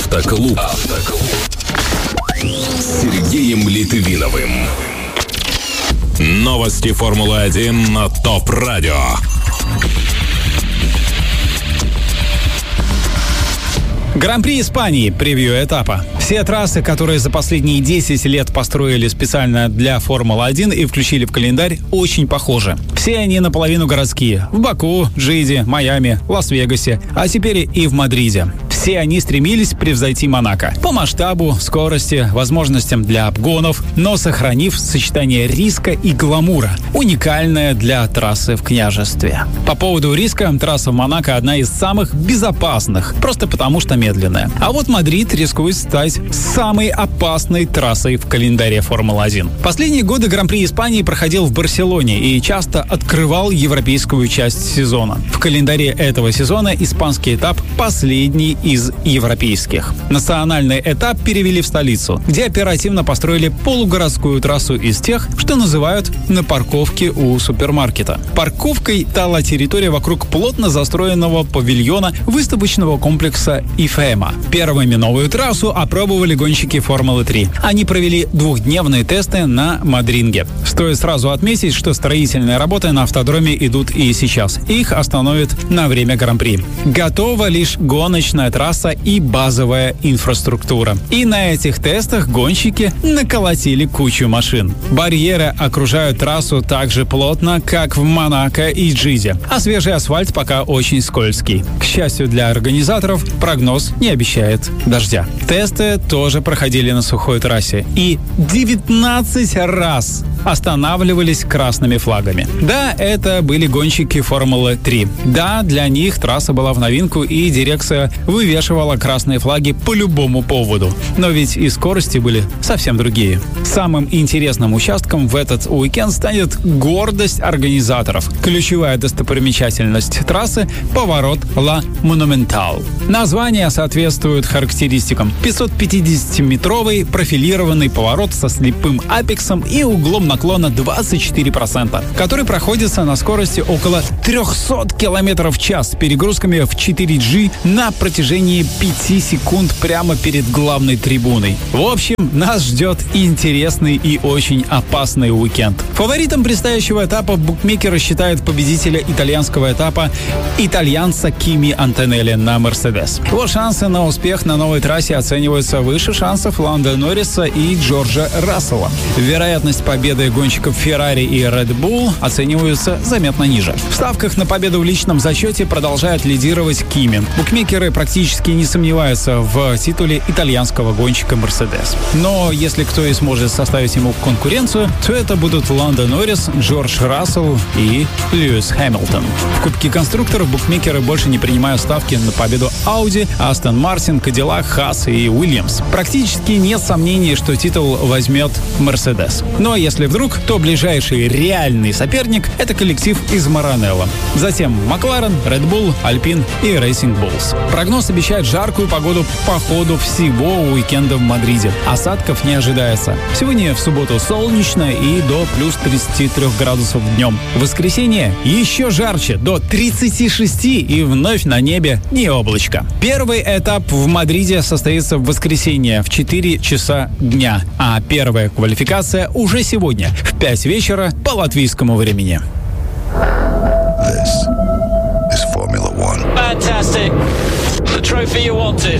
Автоклуб. С Сергеем Литвиновым. Новости Формулы-1 на ТОП-радио. Гран-при Испании. Превью этапа. Все трассы, которые за последние 10 лет построили специально для Формулы-1 и включили в календарь, очень похожи. Все они наполовину городские. В Баку, Джиде, Майами, Лас-Вегасе, а теперь и в Мадриде. Все они стремились превзойти Монако. По масштабу, скорости, возможностям для обгонов, но сохранив сочетание риска и гламура, уникальное для трассы в княжестве. По поводу риска, трасса в Монако одна из самых безопасных, просто потому что медленная. А вот Мадрид рискует стать самой опасной трассой в календаре Формулы-1. Последние годы Гран-при Испании проходил в Барселоне и часто открывал европейскую часть сезона. В календаре этого сезона испанский этап последний из европейских. Национальный этап перевели в столицу, где оперативно построили полугородскую трассу из тех, что называют на парковке у супермаркета. Парковкой стала территория вокруг плотно застроенного павильона выставочного комплекса ИФЭМА. Первыми новую трассу опробовали гонщики Формулы-3. Они провели двухдневные тесты на Мадринге. Стоит сразу отметить, что строительные работы на автодроме идут и сейчас. Их остановят на время Гран-при. Готова лишь гоночная трасса и базовая инфраструктура. И на этих тестах гонщики наколотили кучу машин. Барьеры окружают трассу так же плотно, как в Монако и Джиде. А свежий асфальт пока очень скользкий. К счастью для организаторов, прогноз не обещает дождя. Тесты тоже проходили на сухой трассе. И 19 раз останавливались красными флагами. Да, это были гонщики Формулы-3. Да, для них трасса была в новинку, и дирекция вывешивала красные флаги по любому поводу. Но ведь и скорости были совсем другие. Самым интересным участком в этот уикенд станет гордость организаторов. Ключевая достопримечательность трассы – поворот Ла Монументал. Название соответствует характеристикам. 550-метровый профилированный поворот со слепым апексом и углом наклона 24%, который проходится на скорости около 300 км в час с перегрузками в 4G на протяжении 5 секунд прямо перед главной трибуной. В общем, нас ждет интересный и очень опасный уикенд. Фаворитом предстоящего этапа букмекеры считают победителя итальянского этапа итальянца Кими Антонелли на Мерседес. Его шансы на успех на новой трассе оцениваются выше шансов Ландо Норриса и Джорджа Рассела. Вероятность победы гонщиков Феррари и Red Bull оцениваются заметно ниже. В ставках на победу в личном зачете продолжает лидировать Кими. Букмекеры практически не сомневаются в титуле итальянского гонщика Мерседес. Но если кто и сможет составить ему конкуренцию, то это будут Ландо Норрис, Джордж Рассел и Льюис Хэмилтон. В Кубке конструкторов букмекеры больше не принимают ставки на победу Audi, Астон Мартин, Кадиллак, Хаас и Уильямс. Практически нет сомнений, что титул возьмет Мерседес. Но если вдруг, то ближайший реальный соперник – это коллектив из Маранелло. Затем Макларен, Red Bull, Alpine и Racing Bulls. Прогноз обещает жаркую погоду по ходу всего уикенда в Мадриде. Осадков не ожидается. Сегодня в субботу солнечно и до плюс 33 градусов днем. В воскресенье еще жарче, до 36, и вновь на небе не облачко. Первый этап в Мадриде состоится в воскресенье в 4 часа дня, а первая квалификация уже сегодня в 5 вечера по латвийскому времени. This is Formula One. Fantastic. The trophy you wanted.